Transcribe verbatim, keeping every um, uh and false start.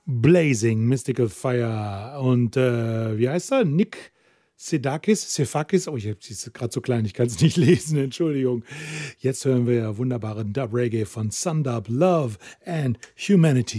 Blazing, Mystical Fire und äh, wie heißt er? Nick Sedakis, Sefakis, oh, ich habe es gerade so klein, ich kann es nicht lesen, Entschuldigung. Jetzt hören wir wunderbaren Dub Reggae von Sundub, Love and Humanity.